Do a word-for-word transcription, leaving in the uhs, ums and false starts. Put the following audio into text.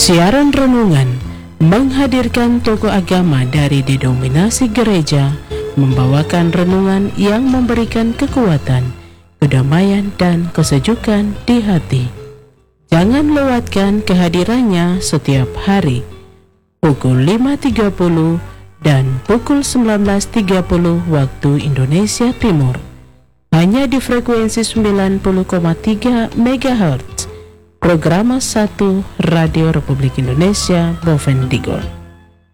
Siaran renungan menghadirkan tokoh agama dari denominasi gereja, membawakan renungan yang memberikan kekuatan, kedamaian, dan kesejukan di hati. Jangan lewatkan kehadirannya setiap hari, pukul lima tiga puluh dan pukul sembilan belas tiga puluh waktu Indonesia Timur. Hanya di frekuensi sembilan puluh koma tiga megahertz. Programa satu Radio Republik Indonesia Bovendigul.